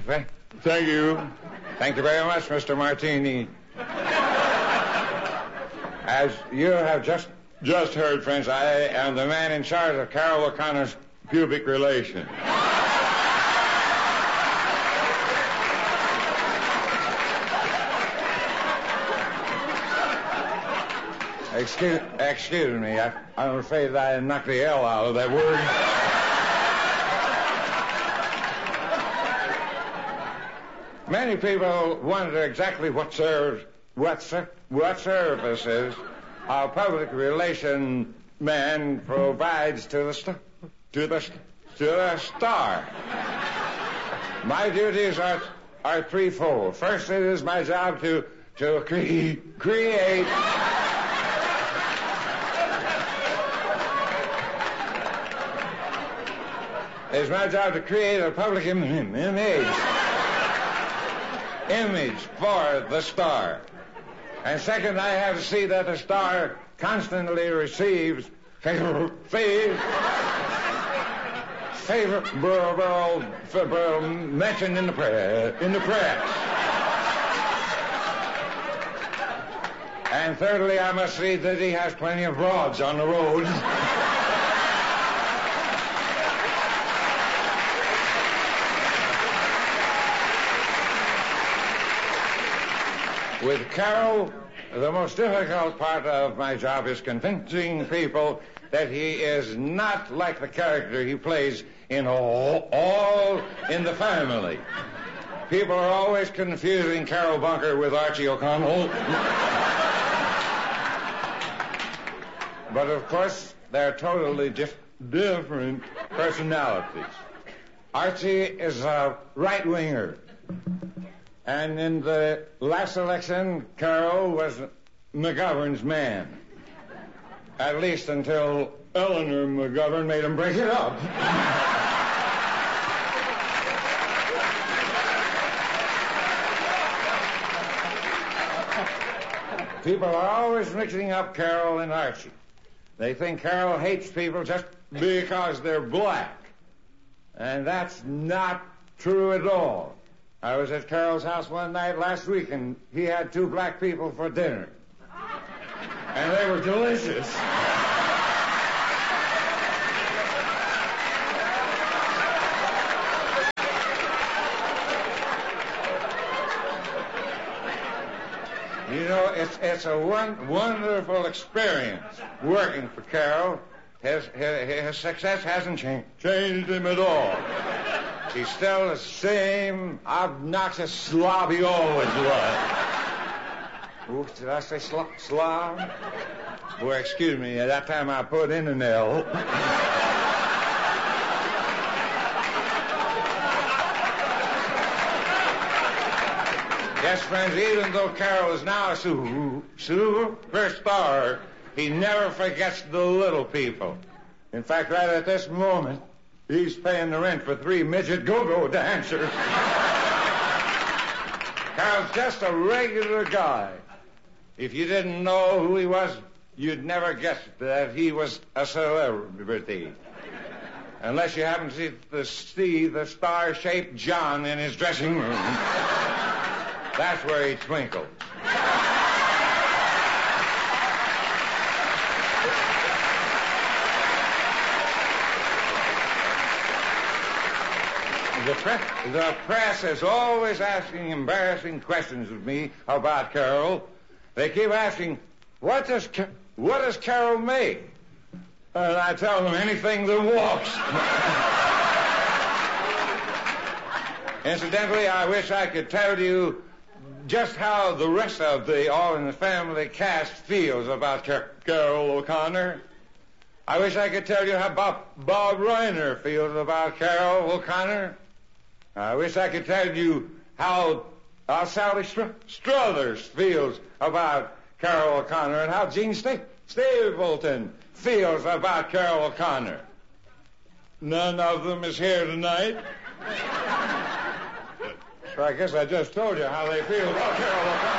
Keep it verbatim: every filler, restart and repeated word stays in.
Thank you. Thank you very much, Mister Martini. As you have just just heard, friends, I am the man in charge of Carol O'Connor's pubic relation. Excuse, excuse me, I, I'm afraid I knocked the L out of that word. Many people wonder exactly what serves, what, what services our public relation man provides to the st- to the st- to the star. My duties are are threefold. First, it is my job to to cre- create. It's my job to create a public im- im- image. image for the star. And second, I have to see that the star constantly receives favor, favor, favorable, favorable mention in the press, in the press. And thirdly, I must see that he has plenty of broads on the road. With Carol, the most difficult part of my job is convincing people that he is not like the character he plays in All, all in the Family. People are always confusing Carol Bunker with Archie O'Connell. But, of course, they're totally dif- different personalities. Archie is a right-winger. And in the last election, Carol was McGovern's man. At least until Eleanor McGovern made him break it up. People are always mixing up Carol and Archie. They think Carol hates people just because they're black. And that's not true at all. I was at Carol's house one night last week, and he had two black people for dinner. And they were delicious. You know, it's it's a one, wonderful experience working for Carol. His, his, his success hasn't changed, changed him at all. He's still the same obnoxious slob he always was. Ooh, did I say sl- slob? Well, excuse me, at that time I put in an L. Yes, friends, even though Carol is now a su- superstar, he never forgets the little people. In fact, right at this moment, he's paying the rent for three midget go-go dancers. Carl's just a regular guy. If you didn't know who he was, you'd never guess that he was a celebrity. Unless you happen to see the, see the star-shaped John in his dressing room. That's where he twinkles. The, pre- the press is always asking embarrassing questions of me about Carol. They keep asking, what does Ca- what does Carol make? And I tell them anything that walks. Incidentally, I wish I could tell you just how the rest of the All in the Family cast feels about Car- Carol O'Connor. I wish I could tell you how Bob, Bob Reiner feels about Carol O'Connor. I wish I could tell you how uh, Sally Str- Struthers feels about Carol O'Connor and how Gene Sta- Stapleton feels about Carol O'Connor. None of them is here tonight. So I guess I just told you how they feel about Carol O'Connor.